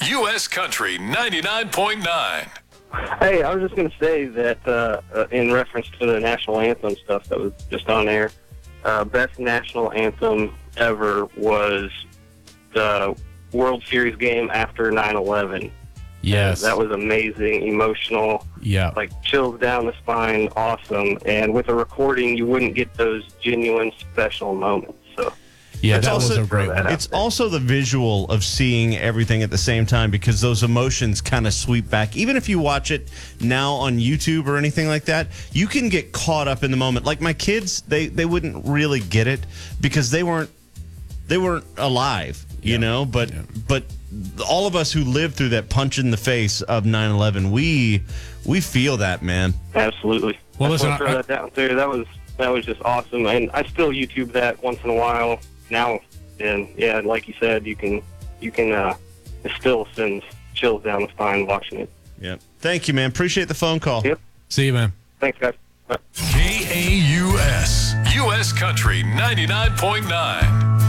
U.S. Country 99.9. Hey, I was just going to say that in reference to the national anthem stuff that was just on air, best national anthem ever was the World Series game after 9/11. Yes. That was amazing, emotional, like chills down the spine, awesome. And with a recording, you wouldn't get those genuine special moments. So. Yeah, that was a great one. It's also the visual of seeing everything at the same time because those emotions kind of sweep back. Even if you watch it now on YouTube or anything like that, you can get caught up in the moment. Like my kids, they wouldn't really get it because they weren't alive, you know, but all of us who lived through that punch in the face of 9/11, we feel that, man. Absolutely. Well, listen, throw that down there. That was just awesome, and I still YouTube that once in a while now. And yeah, like you said, you can it still sends chills down the spine watching it. Yep. Thank you, man. Appreciate the phone call. Yep. See you, man. Thanks, guys. Bye. KAUS, U.S. Country 99.9.